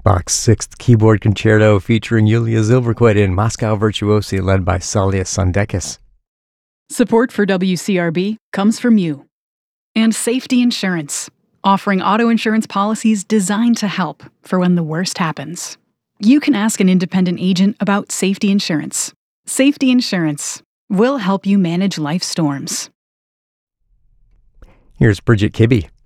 Bach's Sixth Keyboard Concerto featuring Yulia Zilverquit in Moscow Virtuosi led by Salia Sandekis. Support for WCRB comes from you. And Safety Insurance, offering auto insurance policies designed to help for when the worst happens. You can ask an independent agent about safety insurance. Safety Insurance will help you manage life storms. Here's Bridget Kibbe.